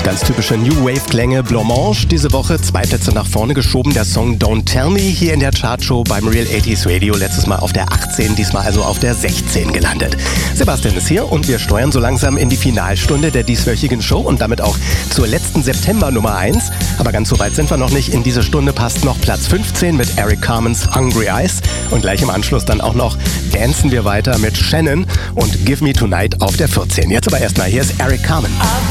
Ganz typische New Wave Klänge. Blancmange diese Woche 2 Plätze nach vorne geschoben. Der Song Don't Tell Me hier in der Chartshow beim Real 80s Radio. Letztes Mal auf der 18, diesmal also auf der 16 gelandet. Sebastian ist hier und wir steuern so langsam in die Finalstunde der dieswöchigen Show und damit auch zur letzten September Nummer 1. Aber ganz so weit sind wir noch nicht. In diese Stunde passt noch Platz 15 mit Eric Carmen's Hungry Eyes. Und gleich im Anschluss dann auch noch dancen wir weiter mit Shannon und Give Me Tonight auf der 14. Jetzt aber erstmal, hier ist Eric Carmen.